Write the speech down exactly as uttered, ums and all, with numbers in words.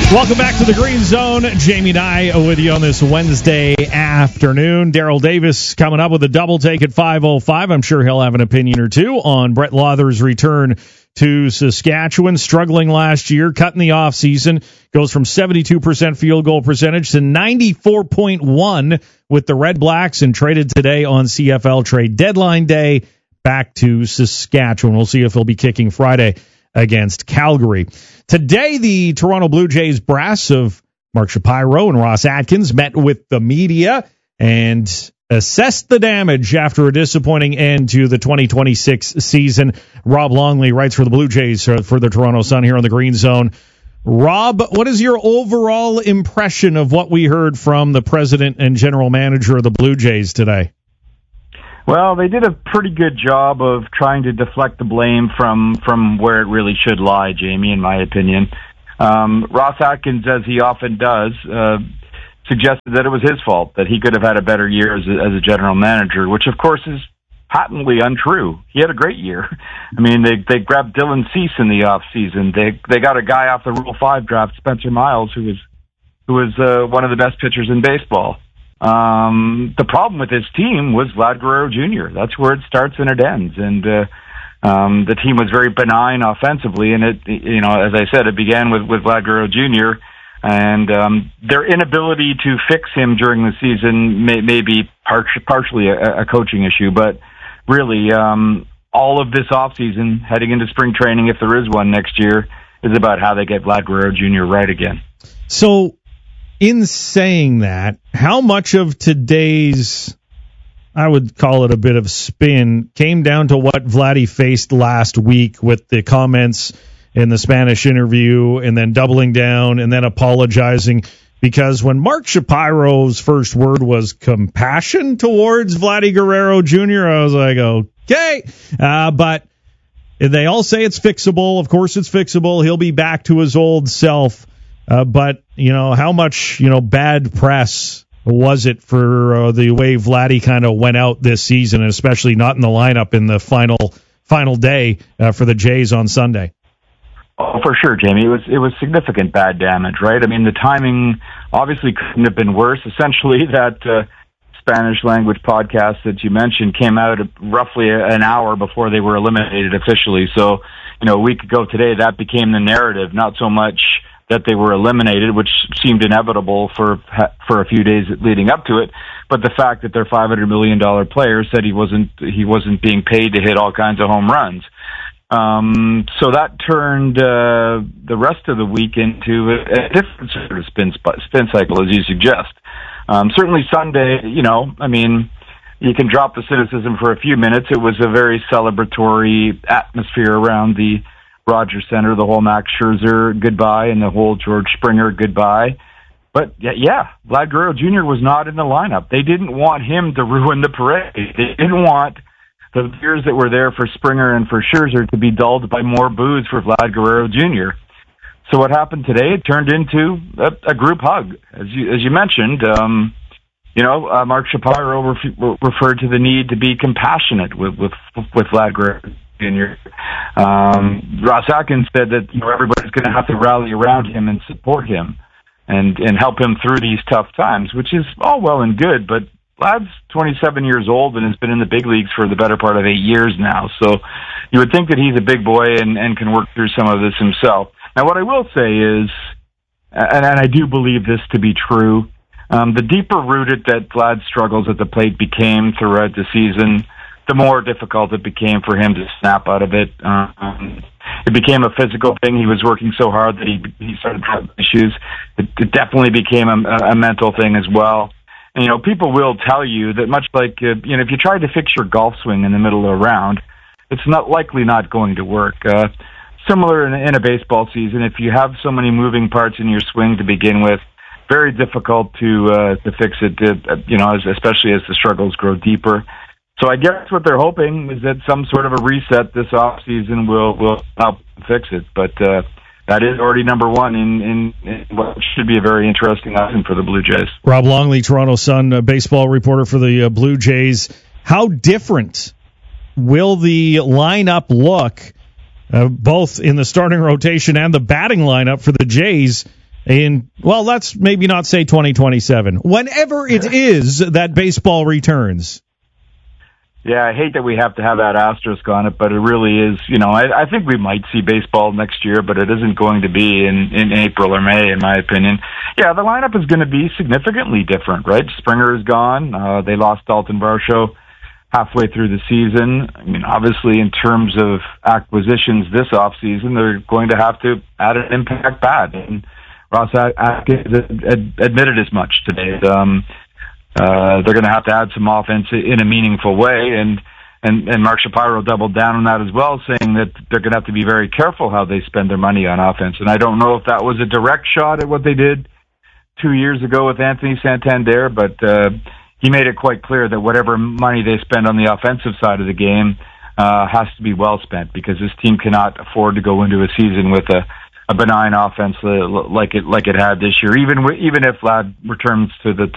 Welcome back to the Green Zone. Jamie and I with you on this Wednesday afternoon. Daryl Davis coming up with a double take at five oh five. I'm sure he'll have an opinion or two on Brett Lauther's return to Saskatchewan. Struggling last year, cut in the offseason, goes from seventy-two percent field goal percentage to ninety-four point one with the Red Blacks, and traded today on C F L trade deadline day back to Saskatchewan. We'll see if he'll be kicking Friday against Calgary. Today, the Toronto Blue Jays brass of Mark Shapiro and Ross Atkins met with the media and assessed the damage after a disappointing end to the twenty twenty-six season. Rob Longley writes for the Blue Jays for the Toronto Sun here on the Green Zone. Rob, what is your overall impression of what we heard from the president and general manager of the Blue Jays today? Well, they did a pretty good job of trying to deflect the blame from, from where it really should lie, Jamie, in my opinion. Um, Ross Atkins, as he often does, uh, suggested that it was his fault, that he could have had a better year as a, as a general manager, which, of course, is patently untrue. He had a great year. I mean, they they grabbed Dylan Cease in the off season. They they got a guy off the Rule Five draft, Spencer Miles, who was who was uh, one of the best pitchers in baseball. Um, the problem with his team was Vlad Guerrero Junior That's where it starts and it ends. And, uh, um, the team was very benign offensively. And it, you know, as I said, it began with, with Vlad Guerrero Junior And, um, their inability to fix him during the season may, may be par- partially a, a coaching issue, but really, um, all of this offseason heading into spring training, if there is one next year, is about how they get Vlad Guerrero Junior right again. So, in saying that, how much of today's, I would call it a bit of spin, came down to what Vladdy faced last week with the comments in the Spanish interview and then doubling down and then apologizing? Because when Mark Shapiro's first word was compassion towards Vladdy Guerrero Junior, I was like, okay. Uh, but they all say it's fixable. Of course it's fixable. He'll be back to his old self. Uh, but, you know, how much, you know, bad press was it for uh, the way Vladdy kind of went out this season, and especially not in the lineup in the final final day uh, for the Jays on Sunday? Oh, for sure, Jamie. It was it was significant bad damage, right? I mean, the timing obviously couldn't have been worse. Essentially, that uh, Spanish language podcast that you mentioned came out roughly an hour before they were eliminated officially. So, you know, a week ago today, that became the narrative, not so much that they were eliminated, which seemed inevitable for for a few days leading up to it, but the fact that their five hundred million dollars player said he wasn't he wasn't being paid to hit all kinds of home runs. Um, so that turned uh, the rest of the week into a, a different sort of spin spin cycle, as you suggest. Um, certainly Sunday, you know, I mean, you can drop the cynicism for a few minutes. It was a very celebratory atmosphere around the Rogers Center, the whole Max Scherzer goodbye and the whole George Springer goodbye. But yeah, yeah, Vlad Guerrero Junior was not in the lineup. They didn't want him to ruin the parade. They didn't want the years that were there for Springer and for Scherzer to be dulled by more boos for Vlad Guerrero Junior So what happened today? It turned into a, a group hug, as you as you mentioned. Um, you know, uh, Mark Shapiro ref- referred to the need to be compassionate with with with Vlad Guerrero Junior Um, Ross Atkins said that, you know, everybody's going to have to rally around him and support him and, and help him through these tough times, which is all well and good, but Vlad's twenty-seven years old and has been in the big leagues for the better part of eight years now. So you would think that he's a big boy and, and can work through some of this himself. Now, what I will say is, and, and I do believe this to be true, um, the deeper rooted that Vlad's struggles at the plate became throughout the season, the more difficult it became for him to snap out of it. Um, it became a physical thing. He was working so hard that he he started having issues. It, it definitely became a, a mental thing as well. And, you know, people will tell you that much like, uh, you know, if you tried to fix your golf swing in the middle of a round, it's not likely not going to work. Uh, similar in, in a baseball season, if you have so many moving parts in your swing to begin with, very difficult to uh, to fix it, uh, you know, as, especially as the struggles grow deeper. So I guess what they're hoping is that some sort of a reset this off season will will help fix it. But uh, that is already number one in, in, in what should be a very interesting season for the Blue Jays. Rob Longley, Toronto Sun uh, baseball reporter for the uh, Blue Jays. How different will the lineup look, uh, both in the starting rotation and the batting lineup for the Jays, in, well, let's maybe not say twenty twenty-seven, whenever it is that baseball returns. Yeah, I hate that we have to have that asterisk on it, but it really is, you know, I, I think we might see baseball next year, but it isn't going to be in, in April or May, in my opinion. Yeah, the lineup is going to be significantly different, right? Springer is gone. Uh, they lost Dalton Varsho halfway through the season. I mean, obviously, in terms of acquisitions this offseason, they're going to have to add an impact bat. And Ross Atkins admitted as much today. Um, Uh, they're going to have to add some offense in a meaningful way, and, and, and Mark Shapiro doubled down on that as well, saying that they're going to have to be very careful how they spend their money on offense. And I don't know if that was a direct shot at what they did two years ago with Anthony Santander, but uh, he made it quite clear that whatever money they spend on the offensive side of the game uh, has to be well spent, because this team cannot afford to go into a season with a a benign offense like it like it had this year. Even even if Vlad returns to the